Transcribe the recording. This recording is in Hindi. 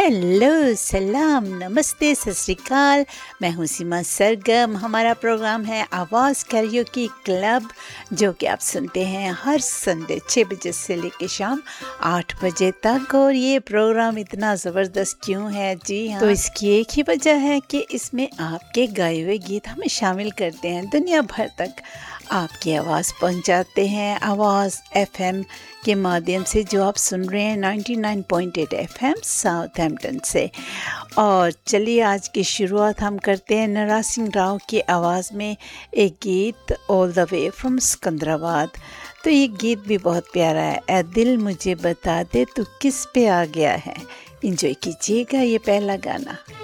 हेलो, सलाम, नमस्ते, सत श्री अकाल। मैं हूँ सीमा सरगम। हमारा प्रोग्राम है आवाज़ कैरियोकी क्लब, जो कि आप सुनते हैं हर संडे 6 बजे से लेकर शाम 8 बजे तक। और ये प्रोग्राम इतना ज़बरदस्त क्यों है? जी हाँ, तो इसकी एक ही वजह है कि इसमें आपके गाए हुए गीत हमें शामिल करते हैं, दुनिया भर तक आपकी आवाज़ पहुंचाते हैं। आवाज़ एफएम के माध्यम से, जो आप सुन रहे हैं 99.8 एफएम साउथहैम्पटन से। और चलिए आज की शुरुआत हम करते हैं नरा सिंह राव की आवाज़ में एक गीत, all the way from Secunderabad. तो ये गीत भी बहुत प्यारा है। ए दिल मुझे बता दे तू किस पे आ गया है। एंजॉय कीजिएगा ये पहला गाना।